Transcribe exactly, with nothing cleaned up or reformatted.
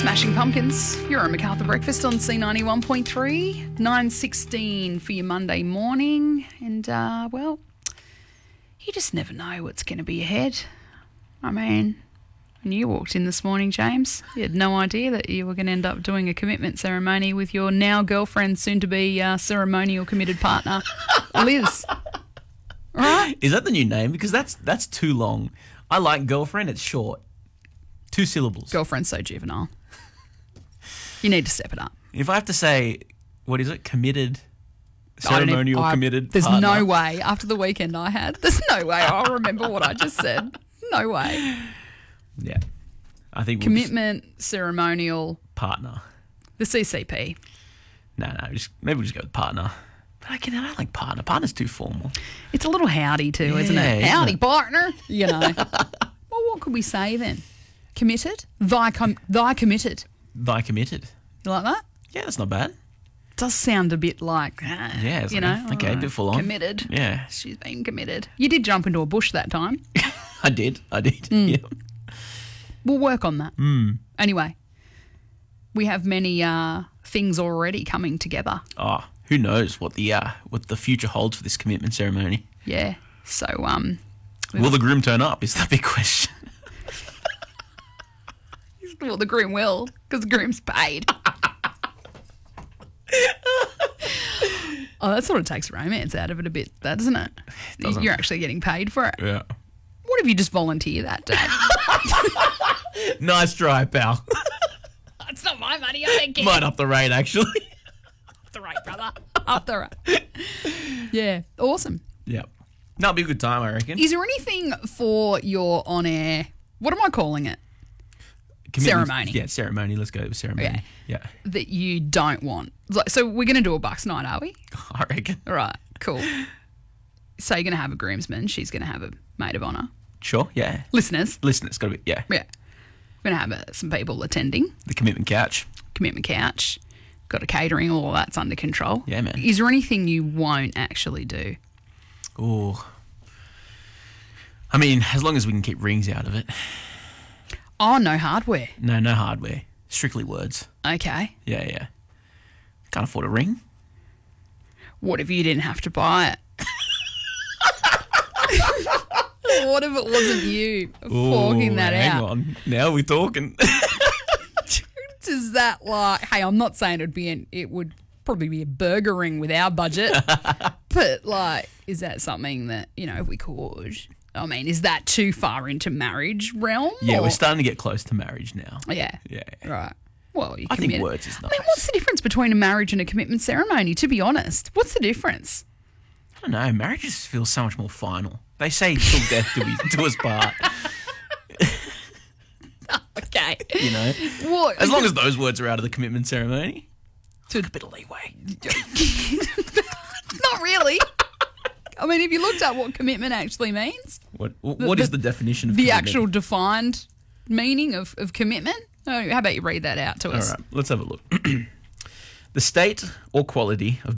Smashing Pumpkins, you're on MacArthur Breakfast on C ninety-one point three, nine sixteen for your Monday morning. And, uh, well, you just never know what's going to be ahead. I mean, when you walked in this morning, James, you had no idea that you were going to end up doing a commitment ceremony with your now girlfriend, soon-to-be uh, ceremonial committed partner, Liz. Right? Is that the new name? Because that's that's too long. I like girlfriend, it's short. Two syllables. Girlfriend's so juvenile. You need to step it up. If I have to say, what is it, committed, I don't even- ceremonial I- committed There's partner. no way, after the weekend I had, there's no way I'll remember what I just said. No way. Yeah. I think we'll Commitment, ceremonial, just- partner. the C C P. No, no, just maybe we'll just go with partner. But I can I don't like partner. Partner's too formal. It's a little howdy too, isn't Yeah, it? isn't Howdy, it? partner. You know. Well, what could we say then? Committed? Thy, com- thy committed. Thy committed. You like that? Yeah, that's not bad. Does sound a bit like, ah, Yeah, it's you like, know. okay, a all bit right, full on. Committed. Yeah. She's been committed. You did jump into a bush that time. I did. I did. Hmm. Yeah. We'll work on that. Mm. Anyway, we have many uh, things already coming together. Oh, who knows what the uh, what the future holds for this commitment ceremony? Yeah. So, um, Will the groom turn up? Is the big question. well, the groom will, because the groom's paid. Oh, that sort of takes romance out of it a bit, that doesn't it? Doesn't. You're actually getting paid for it. Yeah. What if you just volunteer that day? Nice try, pal. It's not my money, I don't care. Might up the rate, actually. Up the rate, brother. Up the rate. Yeah, awesome. Yep. That'll be a good time, I reckon. Is there anything for your on-air, what am I calling it, Commitment- ceremony. Yeah, ceremony. Let's go with ceremony. Okay. Yeah. that you don't want? Like, so we're going to do a Bucks night, are we? I reckon. All right, cool. So you're going to have a groomsman. She's going to have a maid of honour. Sure, yeah. Listeners, Listeners, got to be, yeah. yeah. We're going to have uh, some people attending. The commitment couch. Commitment couch. Got a catering. All that's under control. Yeah, man. Is there anything you won't actually do? Ooh. I mean, as long as we can keep rings out of it. Oh, no hardware. No, no hardware. Strictly words. Okay. Yeah, yeah. Can't afford a ring. What if you didn't have to buy it? What if it wasn't you forking Ooh, that hang out? on. Now we're talking. Is that like, hey, I'm not saying it'd be an, it would probably be a burger ring with our budget, but like, is that something that, you know, if we could, I mean, is that too far into marriage realm? Yeah, or- we're starting to get close to marriage now. Yeah. Yeah. Right. Well, you I think commit- words is I mean, nice. what's the difference between a marriage and a commitment ceremony, to be honest? What's the difference? I don't know. Marriages feel so much more final. They say till death do, we, do us part. Okay. You know? Well, As long as those words are out of the commitment ceremony. Took a bit of leeway. Not really. I mean, have you looked up what commitment actually means? What What the- is the definition of The commitment? actual defined meaning of, of commitment? Oh, how about you read that out to All us? right, let's have a look. The state or quality of